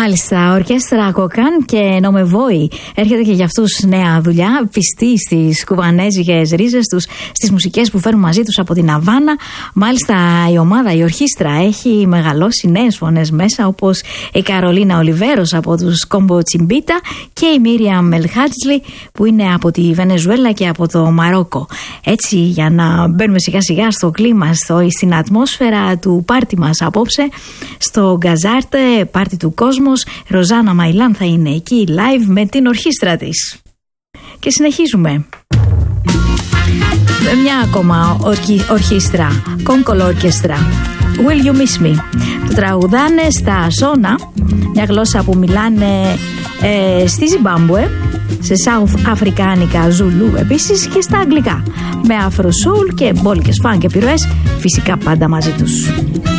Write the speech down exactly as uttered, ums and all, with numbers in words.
Μάλιστα, ορκέστρα Κοκάν και Νομεβόη έρχεται και για αυτούς νέα δουλειά, πιστοί στις κουβανέζικες ρίζες τους, στις μουσικές που φέρουν μαζί τους από την Αβάνα. Μάλιστα η ομάδα, η ορχήστρα έχει μεγαλώσει νέες φωνές μέσα, όπως η Καρολίνα Ολιβέρος από τους Κόμπο Τσιμπίτα και η Μίρια Μελχάτζλι που είναι από τη Βενεζουέλα και από το Μαρόκο. Έτσι, για να μπαίνουμε σιγά σιγά στο κλίμα, στο, στην ατμόσφαιρα του πάρτι μας απόψε, στο Γκαζάρτε, πάρτι του Κόσμος, Ροζάνα Μαϊλάν θα είναι εκεί live με την ορχήστρα της. Και συνεχίζουμε με μια ακόμα ορκι, ορχήστρα, Κόνκολο Ορκέστρα, Will You Miss Me. Το τραγουδάνε στα Σόνα, μια γλώσσα που μιλάνε ε, στη Ζιμπάμπουε, σε South Αφρικάνικα, Ζουλού επίσης και στα αγγλικά, με αφροσούλ και μπόλικες φαν και επιρροές, φυσικά πάντα μαζί τους.